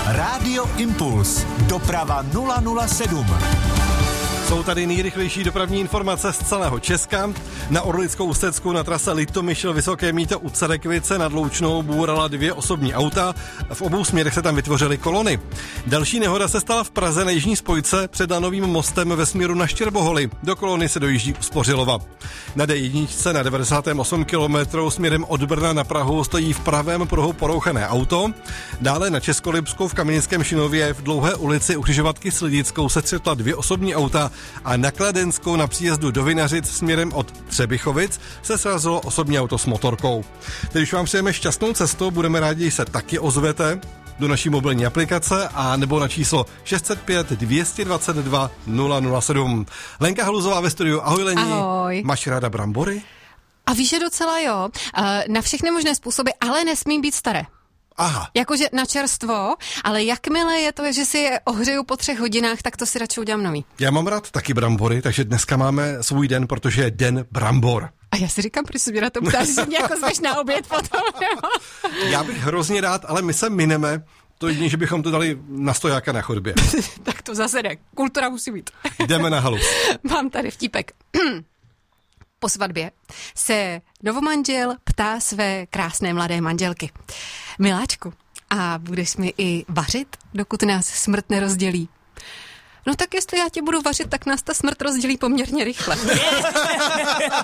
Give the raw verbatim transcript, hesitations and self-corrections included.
Rádio Impuls. Doprava nula nula sedm. Jsou tady nejrychlejší dopravní informace z celého Česka. Na Orlickou úsecku na trase Litomyšl Vysoké Mýto u Cerekvice nad Loučnou bůrala dvě osobní auta. V obou směrech se tam vytvořily kolony. Další nehoda se stala v Praze na jižní spojce před Lanovým mostem ve směru na Štěrboholy. Do kolony se dojíždí u Spořilova. Na dé jedna na devadesát osm kilometrů směrem od Brna na Prahu stojí v pravém pruhu porouchané auto. Dále na Českolipskou v Kamenickém Šinově v Dlouhé ulici u křižovatky s Lidickou se střetla dvě osobní auta a na Kladenskou na příjezdu do Vinařic směrem od Třebichovic se srazilo osobní auto s motorkou. Teď už vám přejeme šťastnou cestu, budeme rádi, když se taky ozvete do naší mobilní aplikace a nebo na číslo šest set pět dvě dvacet dva nula nula sedm. Lenka Haluzová ve studiu. Ahoj Leni. Ahoj. Máš ráda brambory? A víš, že docela jo. Na všechny možné způsoby, ale nesmí být staré. Aha. Jakože na čerstvo, ale jakmile je to, že si je ohřeju po třech hodinách, tak to si radši udělám nový. Já mám rád taky brambory, takže dneska máme svůj den, protože je den brambor. A já si říkám, proč se mě na to ptáš, že mě jako zveš na oběd potom, nebo? Já bych hrozně rád, ale my se mineme. To jedině, že bychom to dali na stojáka na chodbě. Tak to zase ne. Kultura musí být. Jdeme na halus. Mám tady vtípek. Po svatbě se novomanžel ptá své krásné mladé manželky. Miláčku, a budeš mi i vařit, dokud nás smrt nerozdělí? No tak jestli já tě budu vařit, tak nás ta smrt rozdělí poměrně rychle.